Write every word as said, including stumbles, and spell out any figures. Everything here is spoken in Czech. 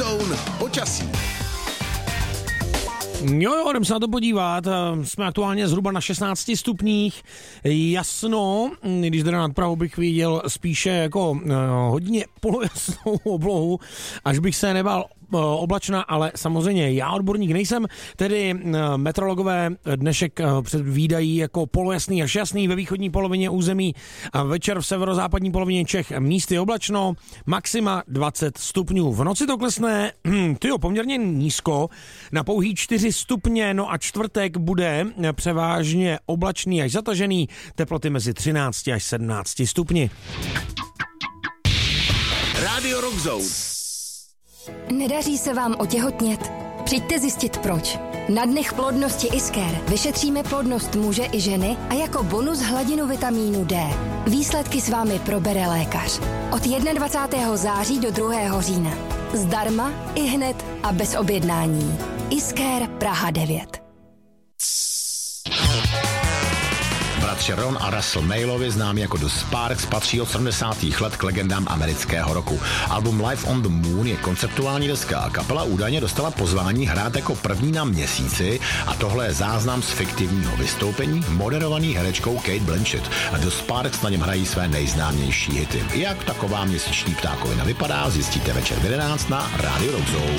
Rockzone počasí. Jo, jo, jdem se na to podívat. Jsme aktuálně zhruba na šestnácti stupních. Jasno, když teda nad Prahou bych viděl spíše jako uh, hodně polojasnou oblohu, až bych se nebál oblačná, ale samozřejmě já odborník nejsem, tedy meteorologové dnešek předvídají jako polojasný až jasný ve východní polovině území a večer v severozápadní polovině Čech místy oblačno, maxima dvacet stupňů. V noci to klesne, tyjo, poměrně nízko, na pouhý čtyři stupně, no a čtvrtek bude převážně oblačný až zatažený, teploty mezi třinácti až sedmnácti stupni. Rádio Rockzone. Nedaří se vám otěhotnět? Přijďte zjistit proč. Na dnech plodnosti Isker vyšetříme plodnost muže i ženy a jako bonus hladinu vitamínu D. Výsledky s vámi probere lékař. Od dvacátého prvního září do druhého října. Zdarma, i hned a bez objednání. Isker Praha devět. Bratři Ron a Russell Mailovi, známí jako The Sparks, patří od sedmdesátých let k legendám amerického rocku. Album Live on the Moon je konceptuální deska a kapela údajně dostala pozvání hrát jako první na Měsíci a tohle je záznam z fiktivního vystoupení moderovaný herečkou Kate Blanchett. A The Sparks na něm hrají své nejznámější hity. Jak taková měsíční ptákovina vypadá, zjistíte večer v jedenáct na Radio Rockzone.